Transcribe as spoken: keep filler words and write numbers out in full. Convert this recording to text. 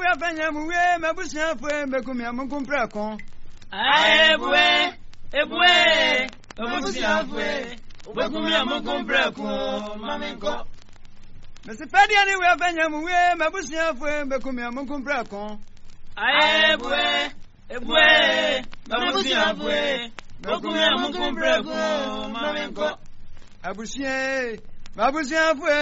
we afanya mu we mabusia fo mekum ya munkum preko Ebwe, ebwe, mabusia fo mekum ya munkum preko mamenko. Mister Fadiani we afanya mu we mabusia fo mekum ya munkum preko Ebwe, ebwe, mabusia fo mekum ya munkum preko mamenko. Abusia, mabusia fo